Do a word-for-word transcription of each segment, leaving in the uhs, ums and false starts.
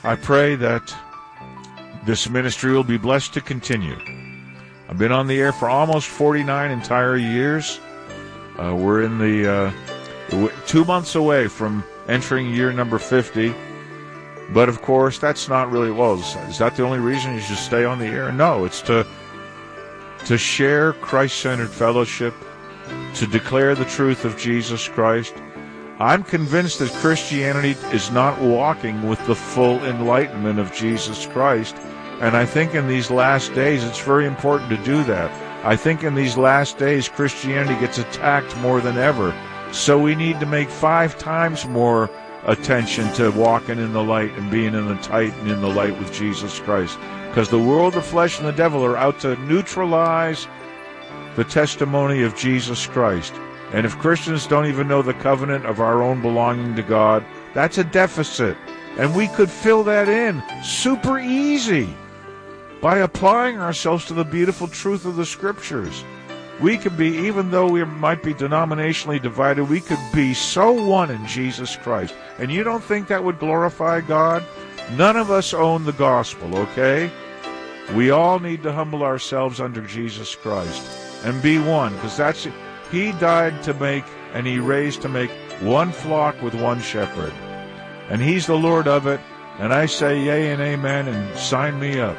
I pray that this ministry will be blessed to continue. I've been on the air for almost forty-nine entire years. Uh, we're in the uh, two months away from entering year number fifty. But, of course, that's not really, well, is, is that the only reason you should stay on the air? No, it's to to share Christ-centered fellowship, to declare the truth of Jesus Christ. I'm convinced that Christianity is not walking with the full enlightenment of Jesus Christ, and I think in these last days it's very important to do that. I think in these last days Christianity gets attacked more than ever, so we need to make five times more attention to walking in the light and being in the tight and in the light with Jesus Christ, because the world, the flesh, and the devil are out to neutralize the testimony of Jesus Christ. And if Christians don't even know the covenant of our own belonging to God, that's a deficit. And we could fill that in super easy by applying ourselves to the beautiful truth of the Scriptures. We could be, even though we might be denominationally divided, we could be so one in Jesus Christ. And you don't think that would glorify God? None of us own the gospel, okay? We all need to humble ourselves under Jesus Christ and be one, because that's it. He died to make, and he raised to make, one flock with one shepherd. And he's the Lord of it, and I say yea and amen, and sign me up.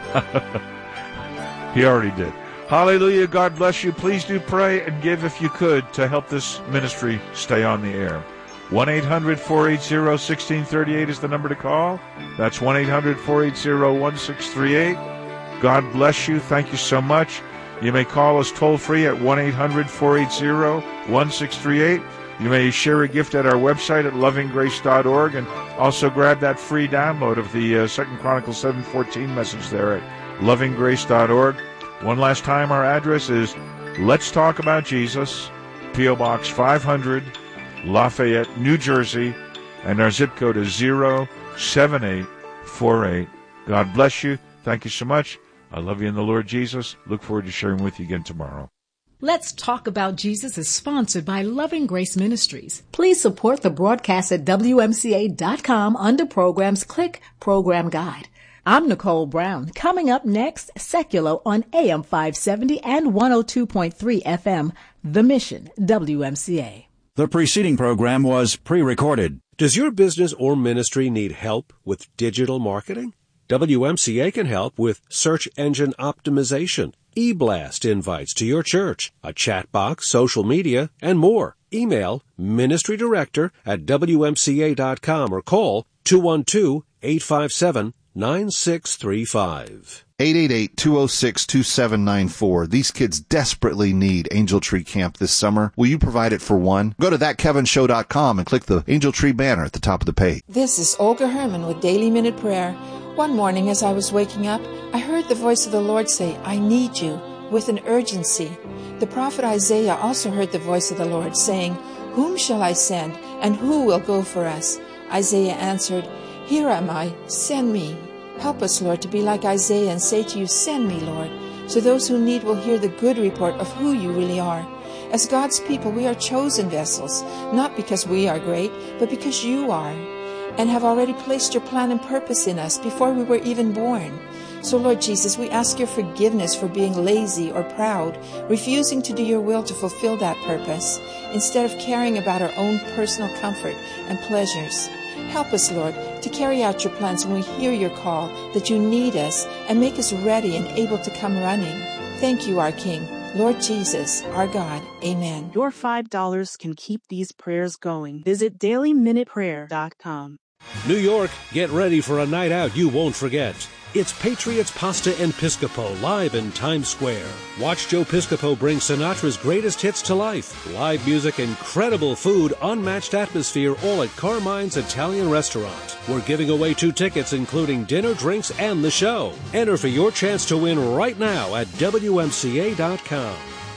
He already did. Hallelujah. God bless you. Please do pray and give if you could to help this ministry stay on the air. one eight hundred four eight zero one six three eight is the number to call. That's one eight hundred four eight zero one six three eight. God bless you. Thank you so much. You may call us toll-free at one eight hundred four eight zero one six three eight. You may share a gift at our website at loving grace dot org, and also grab that free download of the uh, Second Chronicles seven fourteen message there at loving grace dot org. One last time, our address is Let's Talk About Jesus, P O. Box five hundred, Lafayette, New Jersey, and our zip code is zero seven eight four eight. God bless you. Thank you so much. I love you in the Lord Jesus. Look forward to sharing with you again tomorrow. Let's Talk About Jesus is sponsored by Loving Grace Ministries. Please support the broadcast at W M C A dot com. Under Programs, click Program Guide. I'm Nicole Brown. Coming up next, Secular on A M five seventy and one oh two point three F M, The Mission, W M C A. The preceding program was pre-recorded. Does your business or ministry need help with digital marketing? W M C A can help with search engine optimization, e-blast invites to your church, a chat box, social media, and more. Email ministry director at W M C A dot com or call two one two, eight five seven, nine six three five. eight eight eight, two oh six, two seven nine four. These kids desperately need Angel Tree Camp this summer. Will you provide it for one? Go to that kevin show dot com and click the Angel Tree banner at the top of the page. This is Olga Herman with Daily Minute Prayer. One morning as I was waking up, I heard the voice of the Lord say, I need you, with an urgency. The prophet Isaiah also heard the voice of the Lord saying, Whom shall I send, and who will go for us? Isaiah answered, Here am I, send me. Help us, Lord, to be like Isaiah and say to you, Send me, Lord, so those who need will hear the good report of who you really are. As God's people, we are chosen vessels, not because we are great, but because you are, and have already placed your plan and purpose in us before we were even born. So, Lord Jesus, we ask your forgiveness for being lazy or proud, refusing to do your will to fulfill that purpose, instead of caring about our own personal comfort and pleasures. Help us, Lord, to carry out your plans when we hear your call, that you need us, and make us ready and able to come running. Thank you, our King, Lord Jesus, our God. Amen. Your five dollars can keep these prayers going. Visit daily minute prayer dot com. New York, get ready for a night out you won't forget. It's Patriots Pasta and Piscopo live in Times Square. Watch Joe Piscopo bring Sinatra's greatest hits to life. Live music, incredible food, unmatched atmosphere, all at Carmine's Italian Restaurant. We're giving away two tickets, including dinner, drinks, and the show. Enter for your chance to win right now at W M C A dot com.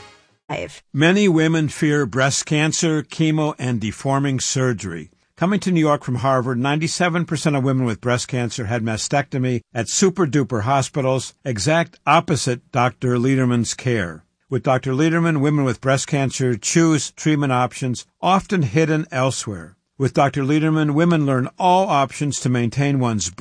Many women fear breast cancer, chemo, and deforming surgery. Coming to New York from Harvard, ninety-seven percent of women with breast cancer had mastectomy at super-duper hospitals, exact opposite Doctor Lederman's care. With Doctor Lederman, women with breast cancer choose treatment options often hidden elsewhere. With Doctor Lederman, women learn all options to maintain one's